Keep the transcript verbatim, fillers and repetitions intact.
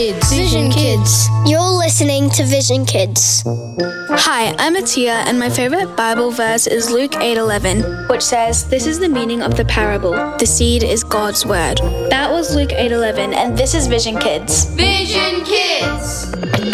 Kids. Vision Kids. You're listening to Vision Kids. Hi, I'm Atia, and my favorite Bible verse is Luke eight eleven, which says, "This is the meaning of the parable. The seed is God's word." That was Luke eight eleven, and this is Vision Kids. Vision Kids.